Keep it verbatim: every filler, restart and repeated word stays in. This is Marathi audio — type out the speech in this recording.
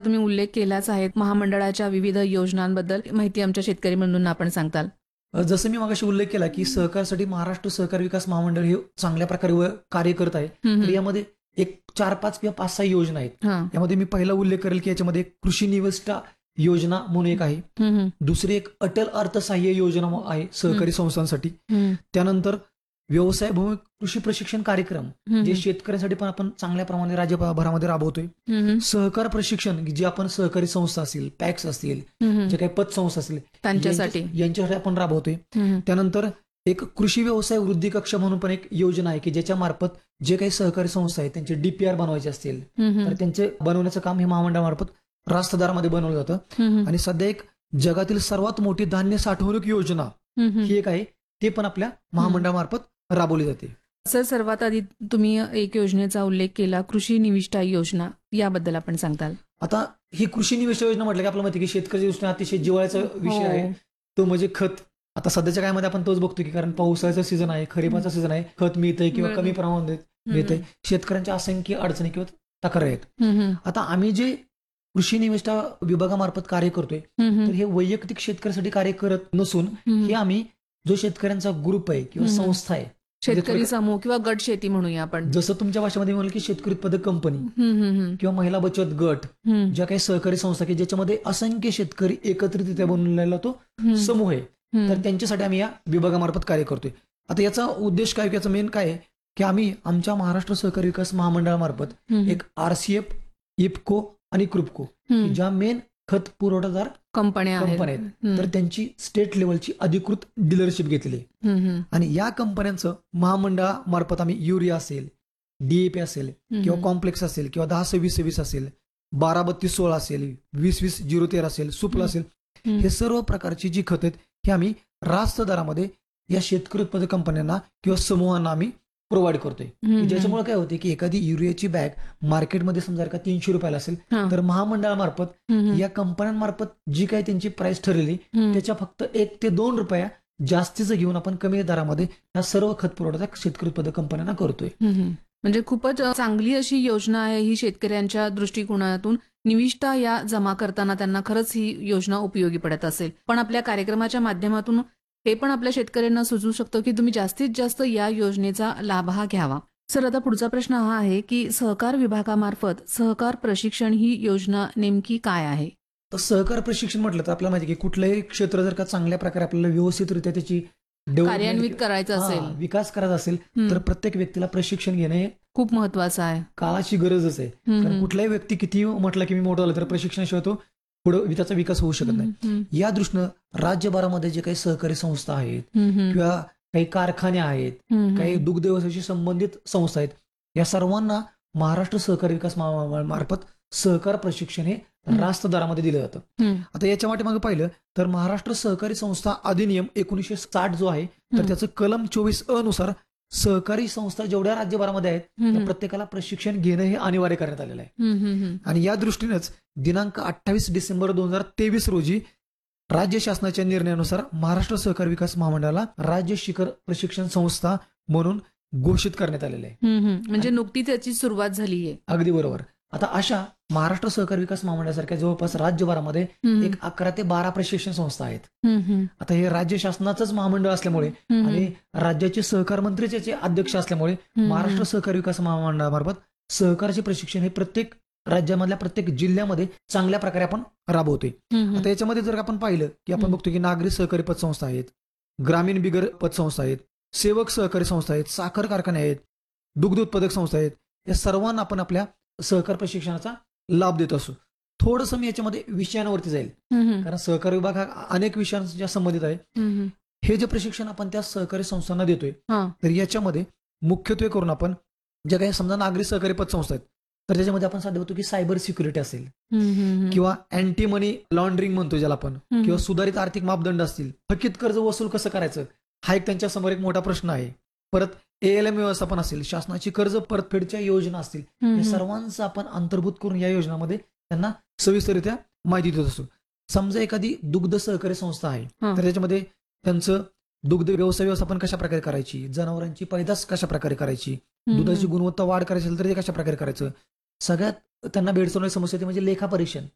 तुम्ही उल्लेख केलाच आहे महामंडळाच्या विविध योजनांबद्दल माहिती आमच्या शेतकरी बंधूंना आपण सांगताल. अ, जसं मी मगाशी उल्लेख केला की सहकारसाठी महाराष्ट्र सहकार विकास महामंडळ हे चांगल्या प्रकारे व- कार्य करत आहे. हम्म, तर यामध्ये एक चार पाच किंवा पाच सहा योजना आहेत. हा. यामध्ये मी पहिला उल्लेख करेल की याच्यामध्ये एक कृषी निविष्ठा योजना म्हणून एक आहे. हम्म, हम्म, दुसरी एक अटल अर्थसहाय्य योजना आहे सहकारी संस्थांसाठी. हम्म, त्यानंतर व्यवसायभिमुख कृषी प्रशिक्षण कार्यक्रम हम्म, जे शेतकऱ्यांसाठी पण आपण चांगल्या प्रमाणे राज्यभरामध्ये राबवतोय. हम्म, सहकार प्रशिक्षण जे आपण सहकारी संस्था असतील, पॅक्स असतील, हम्म, जे काही पतसंस्था असतील त्यांच्यासाठी. यांच्या- यांच्यासाठी आपण राबवतोय. हम्म, त्यानंतर एक कृषी व्यवसाय वृद्धी कक्ष म्हणून पण एक योजना आहे की ज्याच्या मार्फत जे काही सहकारी संस्था आहेत त्यांचे डीपीआर बनवायचे असतील हम्म, तर त्यांचे बनवण्याचं काम हे महामंडळामार्फत रास्तदारामध्ये बनवलं जातं. हम्म, आणि सध्या एक जगातील सर्वात मोठी धान्य साठवणूक योजना हम्म. ही एक आहे, ते पण आपल्या महामंडळामार्फत राबवली जाते. सर, सर्वात आधी तुम्ही एक योजनेचा उल्लेख केला, कृषी निविष्ठा योजना, याबद्दल आपण सांगताल. आता ही कृषी निविष्ठा योजना म्हटलं की आपल्याला माहिती आहे की शेतकरी दृष्टीने अतिशय जिव्हाळ्याचा विषय आहे. हो. तो म्हणजे खत. आता सध्याच्या काळामध्ये आपण तोच बघतो की कारण पावसाळ्याचा सीझन आहे, खरीपाचा सीझन आहे, खत मिळतंय किंवा मिळतंय. कमी प्रमाणात मिळतंय. शेतकऱ्यांच्या असंख्य अडचणी किंवा तक्रारी आहेत. हम्म, हम्म, आता आम्ही जे कृषी निविष्ठा विभागामार्फत कार्य करतोय हम्म, तर हे वैयक्तिक शेतकऱ्यासाठी कार्य करत नसून हम्म. हे आम्ही जो शेतकऱ्यांचा ग्रुप आहे किंवा हम्म. संस्था आहे, शेतकरी समूह किंवा गट शेती म्हणूया आपण. जसं तुमच्या भाषेमध्ये म्हणलं की शेतकरी उत्पादक कंपनी हम्म, हम्म, किंवा महिला बचत गट, हम्म, ज्या काही सहकारी संस्था की ज्याच्यामध्ये असंख्य शेतकरी एकत्रितरित्या बनवलेला तो हम्म, समूह आहे. हम्म, तर त्यांच्यासाठी आम्ही या विभागामार्फत कार्य करतोय. आता याचा उद्देश काय, याचा मेन काय आहे की आम्ही आमच्या महाराष्ट्र सहकारी विकास महामंडळामार्फत हम्म, एक आरसीएफ, इफ्को आणि क्रुप्को हम्म. ज्या मेन खत पुरवठादार कंपन्या आहेत. कंपन्या आहेत हम्म, तर त्यांची स्टेट लेवलची अधिकृत डीलरशिप घेतली आहे. हम्म, हम्म, आणि या कंपन्यांचं महामंडळामार्फत आम्ही युरिया असेल, डीएपी असेल किंवा हम्म. कॉम्प्लेक्स असेल किंवा दहा सव्वीस सव्वीस असेल, बारा बत्तीस सोळा असेल, वीस वीस झिरो तेरा असेल, सुपला असेल, हम्म. हे सर्व प्रकारची जी खत आहेत हे आम्ही रास्त दरामध्ये या शेतकरी उत्पादक कंपन्यांना किंवा समूहांना आम्ही प्रोव्हाइड करतोय. हम्म, की ज्याच्यामुळे काय होते की एखादी युरियाची बॅग मार्केटमध्ये समजा का तीनशे रुपयाला असेल हा. तर महामंडळामार्फत हम्म, या कंपन्यांमार्फत जी काही त्यांची प्राइस ठरलेली हम्म. त्याच्या फक्त एक ते दोन रुपया जास्तीचं घेऊन आपण कमी दरामध्ये या सर्व खत पुरवठा शेतकरी उत्पादक कंपन्यांना करतोय. हम्म. म्हणजे खूपच चांगली अशी योजना आहे ही. शेतकऱ्यांच्या दृष्टिकोनातून निविष्ठा या जमा करताना त्यांना खरंच ही योजना उपयोगी पडत असेल. पण आपल्या कार्यक्रमाच्या माध्यमातून हे पण आपल्या शेतकऱ्यांना सुचवू शकतो की तुम्ही जास्तीत जास्त या योजनेचा लाभ हा घ्यावा. सर, आता पुढचा प्रश्न हा आहे की सहकार विभागामार्फत सहकार प्रशिक्षण ही योजना नेमकी काय आहे? तर सहकार प्रशिक्षण म्हटलं तर आपल्याला माहिती आहे की कुठलंही क्षेत्र जर का चांगल्या प्रकारे आपल्याला व्यवस्थितरित्या त्याची development कार्यान्वित किंवा- करायचं हा, असेल. विकास करायचा असेल हम्म. तर प्रत्येक व्यक्तीला प्रशिक्षण घेणं हे खूप महत्वाचं आहे. काळाची गरजच आहे. हम्म, कारण हम्म. कुठलाही व्यक्ती किती म्हटलं की मी मोठा झालो तर प्रशिक्षणाशिवाय तो पुढे त्याचा विकास होऊ शकत नाही. हम्म, या दृष्टीनं राज्यभरामध्ये जे काही सहकारी संस्था आहेत हम्म, हम्म, किंवा काही कारखाने आहेत, हम्म, काही दुग्ध व्यवसायाशी संबंधित संस्था आहेत, या सर्वांना महाराष्ट्र सहकारी विकास महामंडळामार्फत सहकार प्रशिक्षण हे रास्त दरामध्ये दिलं जातं. हम्म, आता याच्या मागे पाहिलं तर महाराष्ट्र सहकारी संस्था अधिनियम एकोणीसशे साठ जो आहे तर हम्म. त्याचं कलम चोवीस अ नुसार सहकारी संस्था जेवढ्या राज्यभरामध्ये आहेत त्या हम्म, प्रत्येकाला प्रशिक्षण घेणं हे अनिवार्य करण्यात आलेलं आहे. हम्म, हम्म, हम्म. आणि या दृष्टीनेच दिनांक अठ्ठावीस डिसेंबर दोन हजार तेवीस रोजी राज्य शासनाच्या निर्णयानुसार महाराष्ट्र सहकारी विकास महामंडळाला राज्य शिखर प्रशिक्षण संस्था म्हणून घोषित करण्यात आलेलं आहे. हम्म, हम्म. म्हणजे नुकतीच त्याची सुरुवात झाली आहे. अगदी बरोबर. आता अशा महाराष्ट्र सहकारी विकास महामंडळासारख्या जवळपास राज्यभरामध्ये हम्म, एक अकरा ते बारा प्रशिक्षण संस्था आहेत. हम्म, हम्म, आता हे राज्य शासनाचंच महामंडळ असल्यामुळे हम्म, आणि राज्याचे सहकार मंत्री त्याचे अध्यक्ष असल्यामुळे हम्म, महाराष्ट्र सहकारी विकास महामंडळामार्फत सहकारचे प्रशिक्षण हे प्रत्येक राज्यामधल्या प्रत्येक जिल्ह्यामध्ये चांगल्या प्रकारे आपण राबवतोय. हम्म, आता याच्यामध्ये जर आपण पाहिलं की आपण हम्म. बघतो की नागरी सहकारी पतसंस्था आहेत, ग्रामीण बिगर पतसंस्था आहेत, सेवक सहकारी संस्था आहेत, साखर कारखाने आहेत, दुग्ध उत्पादक संस्था आहेत, या सर्वांना आपण आपल्या सहकार प्रशिक्षणाचा लाभ देत असतो. थोडंसं मी याच्यामध्ये विषयांवरती जाईल हम्म, कारण सहकार विभाग हा अनेक विषयांच्या संबंधित आहे. हम्म, हे जे प्रशिक्षण आपण त्या सहकारी संस्थांना देतोय हा. तर याच्यामध्ये मुख्यत्वे करून आपण ज्या काही समजा नागरी सहकारी पतसंस्था आहेत तर त्याच्यामध्ये आपण साध्य होतो की सायबर सिक्युरिटी असेल हम्म, हम्म, किंवा अँटी मनी लॉन्ड्रिंग म्हणतो ज्याला आपण, हम्म. किंवा सुधारित आर्थिक मापदंड असतील, थकीत कर्ज वसूल कसं करायचं हा एक त्यांच्या समोर एक मोठा प्रश्न आहे. परत एएलएम व्यवस्थापन असेल, शासनाची कर्ज परतफेडच्या योजना असतील, हम्म, या हम्म. सर्वांचं आपण अंतर्भूत करून या योजनामध्ये त्यांना सविस्तररित्या माहिती देत असतो. समजा एखादी दुग्ध सहकारी संस्था आहे हा. तर त्याच्यामध्ये त्यांचं दुग्ध व्यवसाय व्यवस्थापन कशा प्रकारे करायची, जनावरांची पैदास कशा प्रकारे करायची, हम्म, दुधाची गुणवत्ता वाढ करायची असेल तर ते कशा प्रकारे करायचं, सगळ्यात त्यांना भेडसावणारी समस्या ती म्हणजे लेखापरीक्षण.